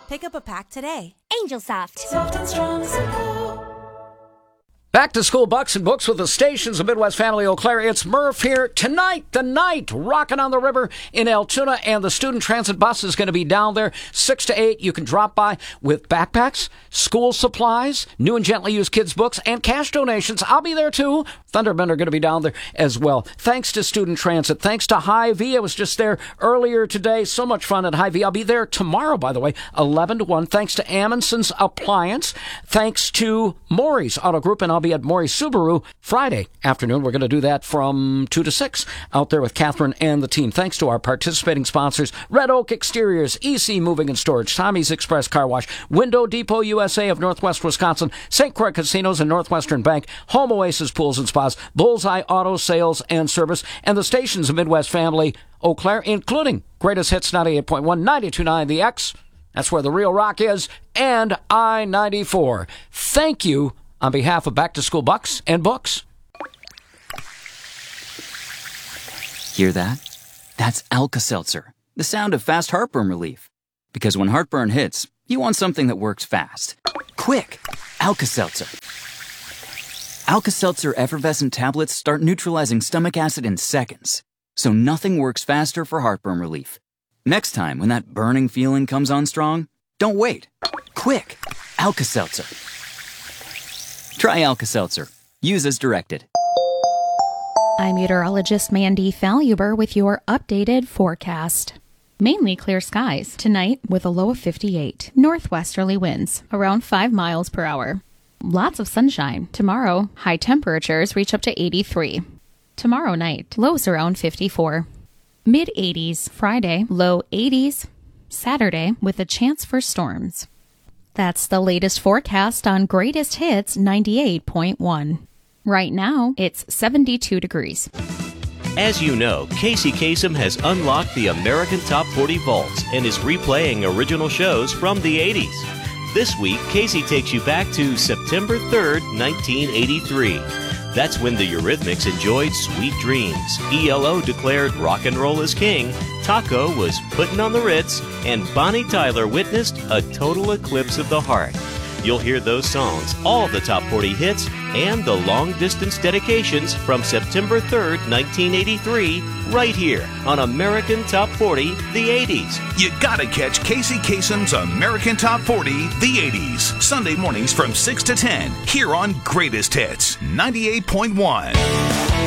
Pick up a pack today. Angel Soft. Soft and strong as a pillow. Back to school, Bucks and Books with the stations of Midwest Family Eau Claire. It's Murph here. Tonight, the night, rocking on the river in Altoona, and the student transit bus is going to be down there 6 to 8. You can drop by with backpacks, school supplies, new and gently used kids' books, and cash donations. I'll be there too. Thundermen are going to be down there as well. Thanks to Student Transit. Thanks to Hy-Vee. I was just there earlier today. So much fun at Hy-Vee. I'll be there tomorrow, by the way, 11 to 1. Thanks to Amundsen's Appliance. Thanks to Maury's Auto Group, and I'll be at Maury Subaru Friday afternoon. We're going to do that from 2 to 6 out there with Catherine and the team. Thanks to our participating sponsors, Red Oak Exteriors, EC Moving and Storage, Tommy's Express Car Wash, Window Depot USA of Northwest Wisconsin, St. Croix Casinos and Northwestern Bank, Home Oasis Pools and Spas, Bullseye Auto Sales and Service, and the stations of Midwest Family Eau Claire, including Greatest Hits 98.1, 92.9 The X. That's where the real rock is, and I-94. Thank you on behalf of Back to School Bucks and Books. Hear that? That's Alka-Seltzer, the sound of fast heartburn relief. Because when heartburn hits, you want something that works fast. Quick! Alka-Seltzer. Alka-Seltzer effervescent tablets start neutralizing stomach acid in seconds. So nothing works faster for heartburn relief. Next time, when that burning feeling comes on strong, don't wait. Quick! Alka-Seltzer. Try Alka-Seltzer. Use as directed. I'm meteorologist Mandy Faluber with your updated forecast. Mainly clear skies tonight with a low of 58. Northwesterly winds around 5 miles per hour. Lots of sunshine. Tomorrow, high temperatures reach up to 83. Tomorrow night, lows around 54. Mid-80s Friday, low 80s. Saturday with a chance for storms. That's the latest forecast on Greatest Hits 98.1. Right now, it's 72 degrees. As you know, Casey Kasem has unlocked the American Top 40 vaults and is replaying original shows from the 80s. This week, Casey takes you back to September 3rd, 1983. That's when the Eurythmics enjoyed Sweet Dreams, ELO declared rock and roll is king, Taco was putting on the Ritz, and Bonnie Tyler witnessed a total eclipse of the heart. You'll hear those songs, all the top 40 hits, and the long-distance dedications from September 3rd, 1983, right here on American Top 40, the 80s. You gotta catch Casey Kasem's American Top 40, the 80s, Sunday mornings from 6 to 10, here on Greatest Hits 98.1.